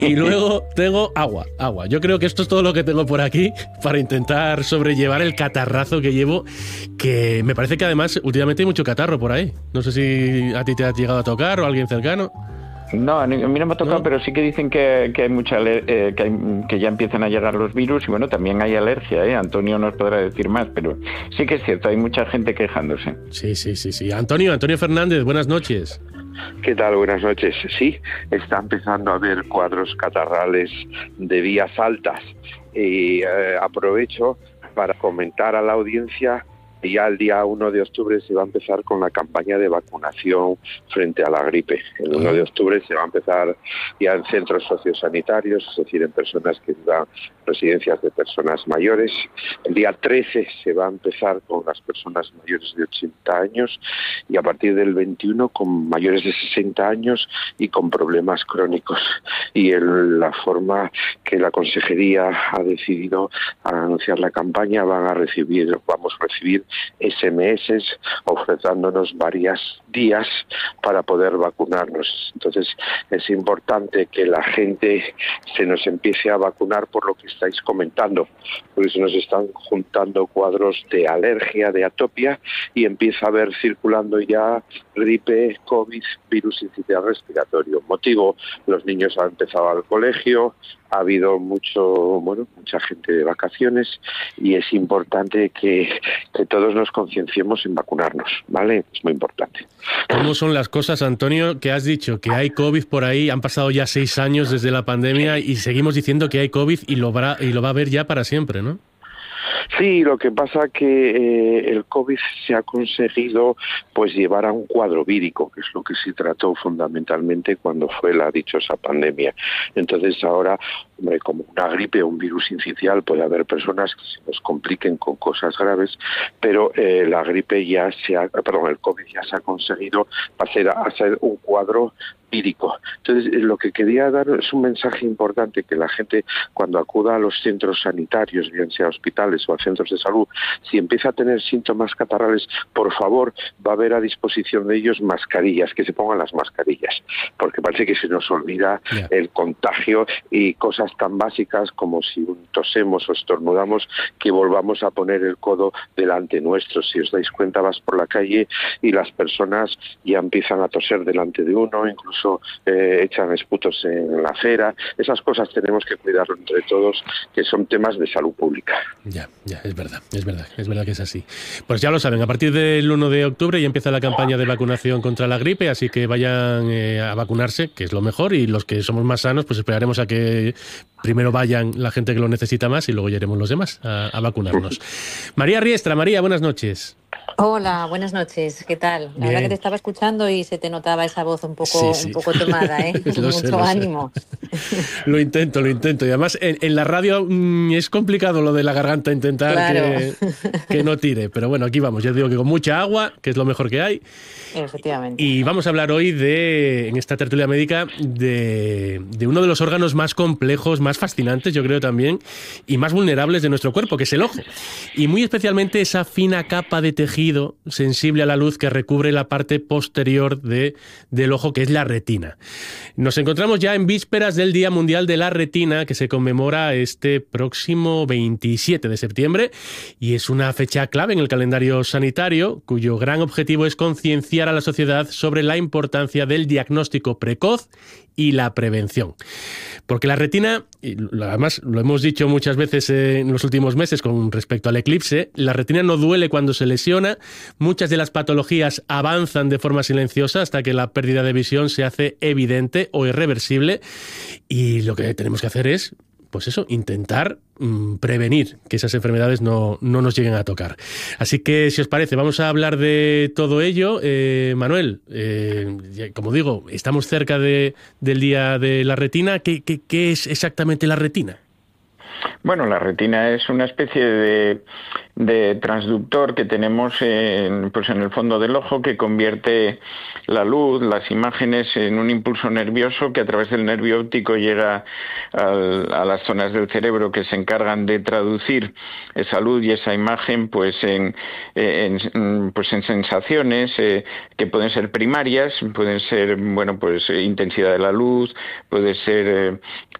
Y luego tengo agua. Yo creo que esto es todo lo que tengo por aquí para intentar sobrellevar el catarrazo que llevo, que me parece que además últimamente hay mucho catarro por ahí. No sé si a ti te ha llegado a tocar o a alguien cercano. No, a mí no me ha tocado, ¿No? pero sí que dicen que hay que ya empiezan a llegar los virus y bueno, también hay alergia, ¿eh? Antonio nos podrá decir más, pero sí que es cierto, hay mucha gente quejándose. Sí. Antonio Fernández, buenas noches. ¿Qué tal? Buenas noches. Sí, está empezando a haber cuadros catarrales de vías altas y aprovecho para comentar a la audiencia. Ya el día 1 de octubre se va a empezar con la campaña de vacunación frente a la gripe. El 1 de octubre se va a empezar ya en centros sociosanitarios, es decir, en personas que dan residencias de personas mayores. El día 13 se va a empezar con las personas mayores de 80 años y a partir del 21 con mayores de 60 años y con problemas crónicos. Y la forma que la Consejería ha decidido al anunciar la campaña, vamos a recibir SMS ofreciéndonos varios días para poder vacunarnos. Entonces es importante que la gente se nos empiece a vacunar por lo que estáis comentando, porque se nos están juntando cuadros de alergia, de atopia, y empieza a haber circulando ya gripe, COVID, virus sincitial respiratorio. Motivo, los niños han empezado al colegio, ha habido mucha gente de vacaciones y es importante que todos nos concienciemos en vacunarnos, ¿vale? Es muy importante. ¿Cómo son las cosas, Antonio, que has dicho que hay COVID por ahí? Han pasado ya 6 años desde la pandemia y seguimos diciendo que hay COVID y lo va a haber ya para siempre, ¿no? Sí, lo que pasa que el COVID se ha conseguido pues llevar a un cuadro vírico, que es lo que se trató fundamentalmente cuando fue la dichosa pandemia. Entonces ahora, como una gripe o un virus sincicial, puede haber personas que se nos compliquen con cosas graves, pero el COVID ya se ha conseguido pasar a ser un cuadro vírico. Entonces, lo que quería dar es un mensaje importante, que la gente cuando acuda a los centros sanitarios, bien sea hospitales o a centros de salud, si empieza a tener síntomas catarrales, por favor, va a haber a disposición de ellos mascarillas, que se pongan las mascarillas, porque parece que se nos olvida el contagio y cosas tan básicas como si tosemos o estornudamos, que volvamos a poner el codo delante nuestro. Si os dais cuenta, vas por la calle y las personas ya empiezan a toser delante de uno, incluso echan esputos en la acera. Esas cosas tenemos que cuidarlo entre todos, que son temas de salud pública. Ya, es verdad que es así. Pues ya lo saben, a partir del 1 de octubre ya empieza la campaña de vacunación contra la gripe, así que vayan a vacunarse, que es lo mejor, y los que somos más sanos, pues esperaremos a que primero vayan la gente que lo necesita más y luego ya iremos los demás a vacunarnos. María Riestra, María, buenas noches. Hola, buenas noches, ¿qué tal? La verdad que te estaba escuchando y se te notaba esa voz un poco tomada, ¿eh? Mucho ánimo. Lo intento. Y además en la radio es complicado lo de la garganta, intentar que no tire. Pero bueno, aquí vamos. Yo digo que con mucha agua, que es lo mejor que hay. Efectivamente. Y vamos a hablar hoy en esta tertulia médica de uno de los órganos más complejos, más fascinantes, yo creo también, y más vulnerables de nuestro cuerpo, que es el ojo. Y muy especialmente esa fina capa de tejido sensible a la luz que recubre la parte posterior del ojo, que es la retina. Nos encontramos ya en vísperas del Día Mundial de la Retina, que se conmemora este próximo 27 de septiembre, y es una fecha clave en el calendario sanitario, cuyo gran objetivo es concienciar a la sociedad sobre la importancia del diagnóstico precoz y la prevención. Porque la retina, y además lo hemos dicho muchas veces en los últimos meses con respecto al eclipse, la retina no duele cuando se lesiona, muchas de las patologías avanzan de forma silenciosa hasta que la pérdida de visión se hace evidente o irreversible, y lo que tenemos que hacer es, pues eso, intentar prevenir que esas enfermedades no nos lleguen a tocar. Así que, si os parece, vamos a hablar de todo ello. Manuel, como digo, estamos cerca del Día de la Retina. ¿Qué es exactamente la retina? Bueno, la retina es una especie de transductor que tenemos en el fondo del ojo, que convierte la luz, las imágenes, en un impulso nervioso que a través del nervio óptico llega a las zonas del cerebro que se encargan de traducir esa luz y esa imagen en sensaciones que pueden ser primarias, pueden ser intensidad de la luz, puede ser